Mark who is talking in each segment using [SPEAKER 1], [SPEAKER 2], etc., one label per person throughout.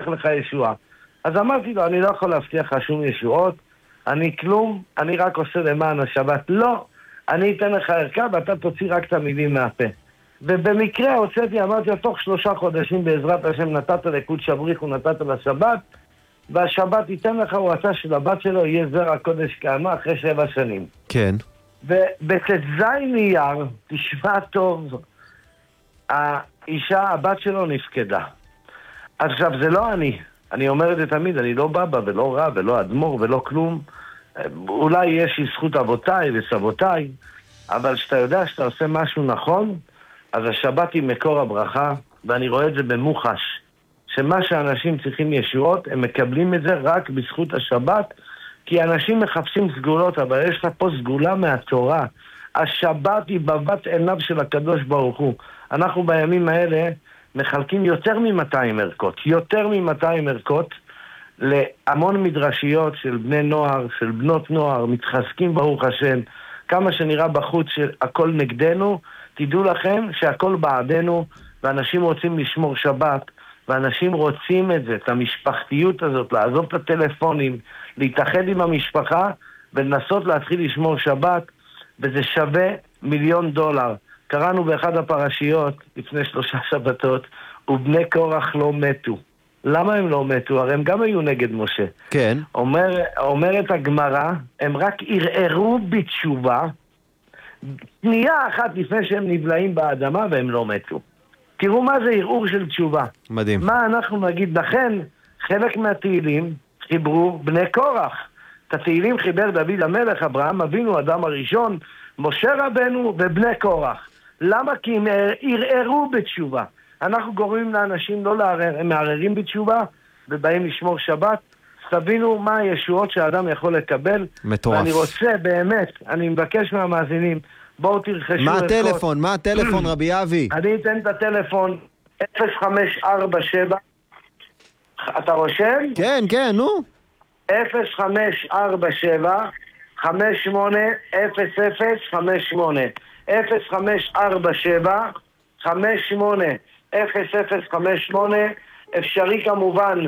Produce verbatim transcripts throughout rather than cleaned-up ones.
[SPEAKER 1] להבטיח לך ישועה. אז אמרתי לו, אני לא יכול להבטיח לך שום ישועות, אני כלום, אני רק עושה למען השבת. לא, אני אתן לך ערכה ואתה תוציא רק את המילים מהפה. ובמקרה הוצאתי, אמרתי לו, תוך שלושה חודשים בעזרת השם נתת לקודש הבריך ונתת לשבת, והשבת ייתן לך, הוא עשה שלבת שלו יהיה זרע קודש כעמה אחרי שבע שנים.
[SPEAKER 2] כן.
[SPEAKER 1] ובט"ז נייר, תשמע טוב, האישה, הבת שלו נפקדה. עכשיו, זה לא אני. אני אומר את זה תמיד, אני לא בבא ולא רב ולא אדמו"ר ולא כלום. אולי יש לי זכות אבותיי וסבותיי, אבל שאתה יודע שאתה עושה משהו נכון, אז השבת היא מקור הברכה, ואני רואה את זה במוחש. שמה שאנשים צריכים ישועות, הם מקבלים את זה רק בזכות השבת, כי אנשים מחפשים סגולות, אבל יש לך פה סגולה מהתורה. השבת היא בבת עיניו של הקדוש ברוך הוא. אנחנו בימים האלה מחלקים יותר מ-מאתיים ערכות, יותר מ-מאתיים ערכות, להמון מדרשיות של בני נוער, של בנות נוער, מתחזקים ברוך השם, כמה שנראה בחוץ שהכל נגדנו, תדעו לכם שהכל בעדנו, ואנשים רוצים לשמור שבת, ואנשים רוצים את זה, את המשפחתיות הזאת, לעזוב את הטלפונים, להתאחד עם המשפחה, ולנסות להתחיל לשמור שבת, וזה שווה מיליון דולר. קראנו באחד הפרשיות, לפני שלושה שבתות, ובני קורח לא מתו. למה הם לא מתו? הרי הם גם היו נגד משה.
[SPEAKER 2] כן.
[SPEAKER 1] אומר, אומרת הגמרא, הם רק ערערו בתשובה, שנייה אחת לפני שהם נבלעים באדמה, והם לא מתו. תראו מה זה ערעור של תשובה.
[SPEAKER 2] מדהים.
[SPEAKER 1] מה אנחנו נגיד? לכן, חלק מהתהילים חיברו בני קורח. את התהילים חיבר דוד המלך, אברהם אבינו, אדם הראשון, משה רבנו ובני קורח. למה? כי הם ערערו בתשובה. אנחנו גורמים לאנשים לא לערער, הם מערערים בתשובה ובאים לשמור שבת. תבינו מה הישועות שהאדם יכול לקבל.
[SPEAKER 2] מטורף.
[SPEAKER 1] ואני רוצה באמת, אני מבקש מהמאזינים, בואו תרחשו...
[SPEAKER 2] מה הטלפון? מה הטלפון, רבי אבי?
[SPEAKER 1] אני אתן את הטלפון אפס חמש ארבע שבע. אתה רושם?
[SPEAKER 2] כן, כן, נו.
[SPEAKER 1] אפס חמש ארבע שבע חמש שמונה אפס אפס חמש שמונה אפס חמש ארבע שבע חמש שמונה אפס אפס חמש שמונה. אפשרי כמובן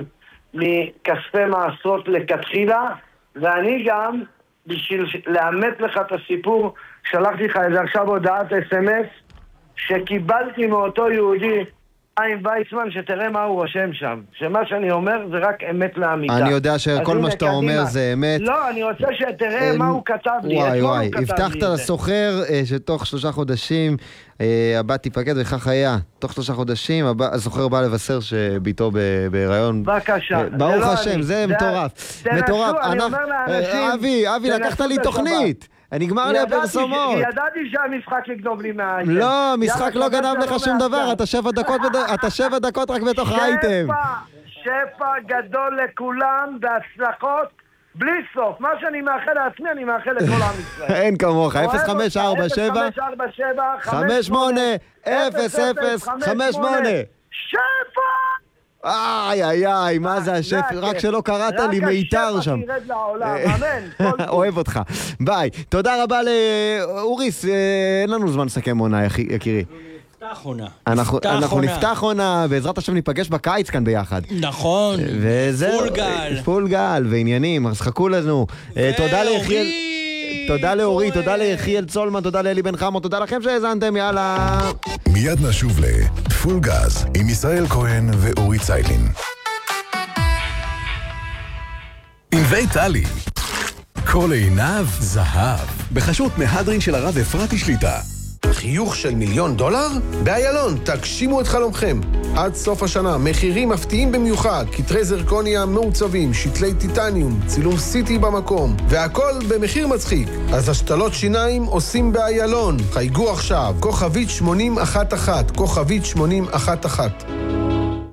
[SPEAKER 1] מכספי מעשרות לכתחילה, ואני גם בשביל לאמת לך את הסיפור שלחתי לך איזה עכשיו הודעת אס אם אס שקיבלתי מאותו יהודי חיים וייסמן, שתראה מה הוא רושם שם, שמה שאני אומר זה רק אמת לאמיתה.
[SPEAKER 2] אני יודע שכל מה שאתה אומר זה אמת.
[SPEAKER 1] לא, אני רוצה שתראה מה הוא כתב לי.
[SPEAKER 2] וואי וואי, הבטחת לסוחר שתוך שלושה חודשים הבת תיפקד וכך היה. תוך שלושה חודשים הסוחר בא לבשר שביתו בהיריון.
[SPEAKER 1] בבקשה.
[SPEAKER 2] ברוך השם, זה מטורף.
[SPEAKER 1] מטורף. אני אומר לאנשים...
[SPEAKER 2] אבי, אבי, לקחת לי תוכנית. נגמר לי הפרסומות.
[SPEAKER 1] ידעתי שהמשחק יגנוב לי מהאייטם.
[SPEAKER 2] לא, משחק לא גנב לך שום דבר. אתה שבע דקות רק בתוך האייטם.
[SPEAKER 1] שפע גדול לכולם והצלחות בלי סוף. מה שאני מאחל לעצמי אני מאחל לכל עם ישראל.
[SPEAKER 2] אין כמוך. אפס חמש ארבע שבע חמש שמונה אפס אפס חמש שמונה.
[SPEAKER 1] שפע!
[SPEAKER 2] איי איי איי, מה זה השף, רק שלא קראת לי מיתר שם.
[SPEAKER 1] רק השפע תירד לעולם, אמן.
[SPEAKER 2] אוהב אותך, ביי. תודה רבה לאוריס, אין לנו זמן לסכם עונה, יקירי.
[SPEAKER 3] נפתח עונה.
[SPEAKER 2] אנחנו נפתח עונה, בעזרת השם ניפגש בקיץ כאן ביחד.
[SPEAKER 3] נכון, פול גל.
[SPEAKER 2] פול גל ועניינים, אז חכו לנו. תודה ליחיאל. תודה לאורי, תודה ליחיאל צולמן, תודה לאלי בן חמו, תודה לכם שהאזנתם, יאללה.
[SPEAKER 4] מיד נשוב לפול גז עם ישראל כהן ואורי ציילין. עם בית טלי, כל עיניו זהב, בחשות מהדרין של הרב אפרתי שליטה.
[SPEAKER 5] חיוך של מיליון דולר? באיילון, תגשימו את חלומכם. עד סוף השנה, מחירים מפתיעים במיוחד, כתרי זרקוניה מעוצבים, שתלי טיטניום, צילום סיטי במקום, והכל במחיר מצחיק. אז השתלות שיניים עושים באיילון. חייגו עכשיו, כוכבית שמונים אחת אחת, כוכבית שמונים אחת אחת.